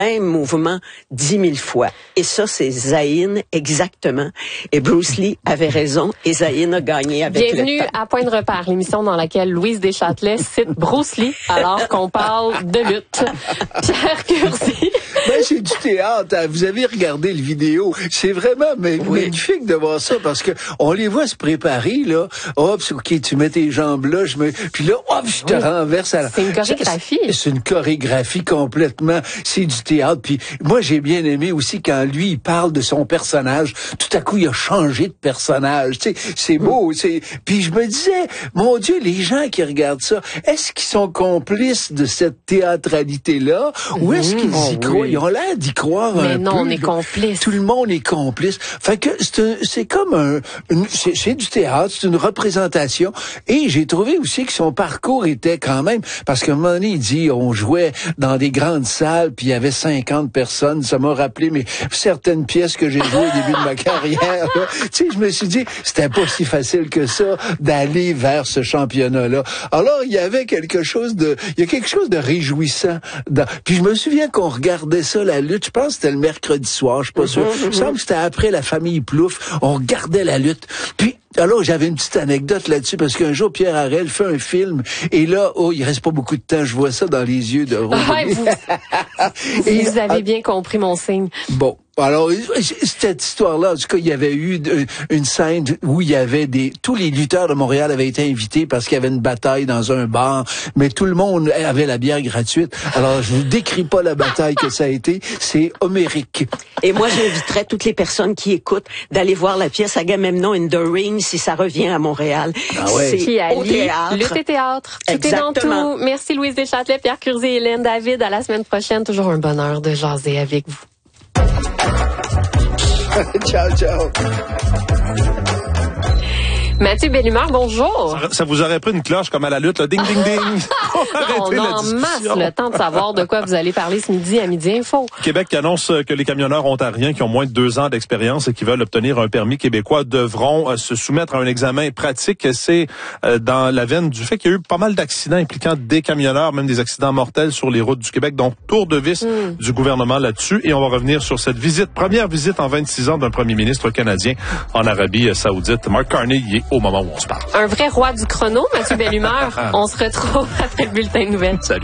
même mouvement 10 000 fois. Et ça, c'est Zayn, exactement. Et Bruce Lee avait raison, et Zayn a gagné avec Bienvenue le temps. à Point de repère, l'émission dans laquelle Louise Deschâtelet cite Bruce Lee alors qu'on parle de lutte. Pierre Curzi. Ben, c'est du théâtre. Hein. Vous avez regardé le vidéo. C'est vraiment magnifique de voir ça parce que on les voit se préparer, là. Hop, OK, tu mets tes jambes là, puis là, hop, je te renverse à la... C'est une chorégraphie. C'est une chorégraphie complètement. C'est du théâtre. Puis moi, j'ai bien aimé aussi quand lui, il parle de son personnage. Tout à coup, il a changé de personnage. Tu sais, c'est beau. Puis je me disais, mon Dieu, les gens qui regardent ça, est-ce qu'ils sont complices de cette théâtralité-là ou est-ce qu'ils y croient? Ils ont l'air d'y croire un peu. Mais non, on est complices. Tout le monde est complice. Fait que c'est comme c'est du théâtre, c'est une représentation. Et j'ai trouvé aussi que son parcours était quand même, parce qu'à un moment donné, il dit, on jouait dans des grandes salles, puis il y avait 50 personnes. Ça m'a rappelé certaines pièces que j'ai jouées au début de ma carrière. Tu sais, je me suis dit, c'était pas si facile que ça d'aller vers ce championnat-là. Alors, il y a quelque chose de réjouissant. Puis je me souviens qu'on regardait ça, la lutte. Je pense que c'était le mercredi soir, je suis pas sûr. Il me semble que c'était après la famille Plouffe. On regardait la lutte. Puis, alors, j'avais une petite anecdote là-dessus, parce qu'un jour, Pierre Harel fait un film, et là, il reste pas beaucoup de temps, je vois ça dans les yeux de Roger. Vous avez bien compris mon signe. Bon. Alors, cette histoire-là, en tout cas, il y avait eu une scène où il y avait tous les lutteurs de Montréal avaient été invités parce qu'il y avait une bataille dans un bar, mais tout le monde avait la bière gratuite. Alors, je vous décris pas la bataille que ça a été, c'est homérique. Et moi, j'inviterais toutes les personnes qui écoutent d'aller voir la pièce Agamemnon in the Ring si ça revient à Montréal. Ah ouais. Qui au allie théâtre. lutte et théâtre. Tout Exactement. est dans tout. Merci Louise Deschâtelet, Pierre Curzi et Hélène David. À la semaine prochaine. Toujours un bonheur de jaser avec vous. Ciao, ciao. Mathieu Bellumeur, bonjour. Ça vous aurait pris une cloche comme à la lutte, là. Ding, ding, ding. On a en masse le temps de savoir de quoi vous allez parler ce midi à Midi Info. Québec qui annonce que les camionneurs ontariens qui ont moins de 2 ans d'expérience et qui veulent obtenir un permis québécois devront se soumettre à un examen pratique. C'est dans la veine du fait qu'il y a eu pas mal d'accidents impliquant des camionneurs, même des accidents mortels sur les routes du Québec. Donc, tour de vis du gouvernement là-dessus. Et on va revenir sur cette première visite en 26 ans d'un premier ministre canadien en Arabie Saoudite. Mark Carney y est au moment où on se parle. Un vrai roi du chrono, Mathieu Bellumeur. On se retrouve après le bulletin de nouvelles. Salut.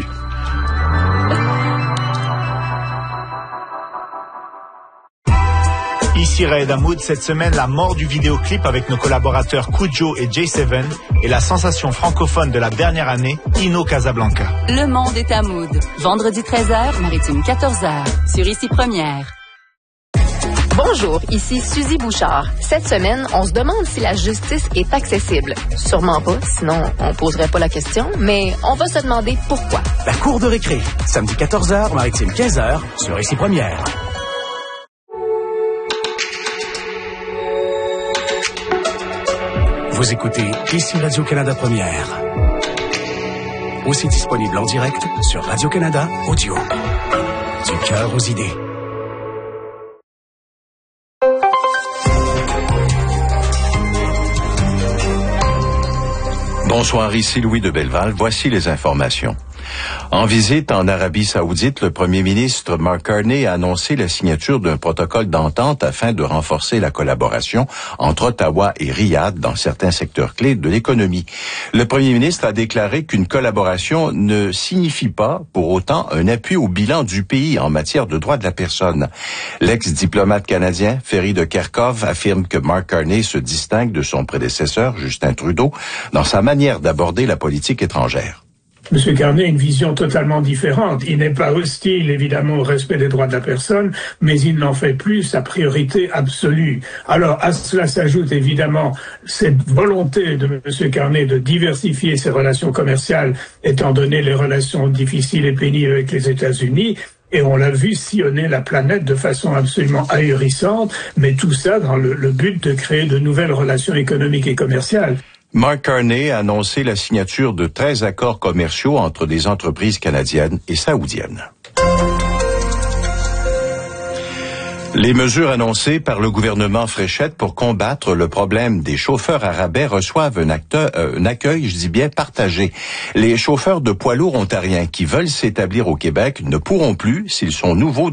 Ici Raed Hamoud, cette semaine, la mort du vidéoclip avec nos collaborateurs Kujo et J7 et la sensation francophone de la dernière année, Ino Casablanca. Le monde est à Mood. Vendredi 13h, Maritime 14h, sur Ici Première. Bonjour, ici Suzy Bouchard. Cette semaine, on se demande si la justice est accessible. Sûrement pas, sinon on poserait pas la question, mais on va se demander pourquoi. La cour de récré, samedi 14h, Maritime 15h, sur Ici Première. Vous écoutez Ici Radio-Canada Première. Aussi disponible en direct sur Radio-Canada Audio. Du cœur aux idées. Bonsoir, ici Louis de Belleval. Voici les informations. En visite en Arabie Saoudite, le premier ministre Mark Carney a annoncé la signature d'un protocole d'entente afin de renforcer la collaboration entre Ottawa et Riyad dans certains secteurs clés de l'économie. Le premier ministre a déclaré qu'une collaboration ne signifie pas, pour autant, un appui au bilan du pays en matière de droits de la personne. L'ex-diplomate canadien, Ferry de Kerkhove, affirme que Mark Carney se distingue de son prédécesseur, Justin Trudeau, dans sa manière d'aborder la politique étrangère. M. Carney a une vision totalement différente. Il n'est pas hostile, évidemment, au respect des droits de la personne, mais il n'en fait plus sa priorité absolue. Alors, à cela s'ajoute évidemment cette volonté de M. Carney de diversifier ses relations commerciales, étant donné les relations difficiles et pénibles avec les États-Unis. Et on l'a vu sillonner la planète de façon absolument ahurissante, mais tout ça dans le but de créer de nouvelles relations économiques et commerciales. Mark Carney a annoncé la signature de 13 accords commerciaux entre des entreprises canadiennes et saoudiennes. Les mesures annoncées par le gouvernement Fréchette pour combattre le problème des chauffeurs à rabais reçoivent un accueil, je dis bien, partagé. Les chauffeurs de poids lourds ontariens qui veulent s'établir au Québec ne pourront plus, s'ils sont nouveaux